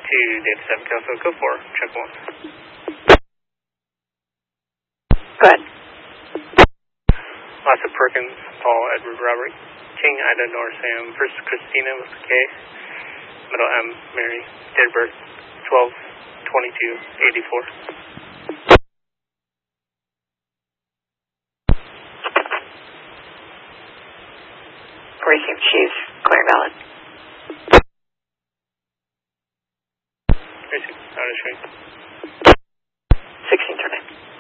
to Data 7 Alpha, go 4, check 1. Go ahead. Lassa Perkins, Paul, Edward, Robert, King, Ida, Nor, Sam, first Christina with the K, middle M, Mary, date of birth, 12/22/84. Received, she's clear and valid. Received, out of screen. 16 turn in.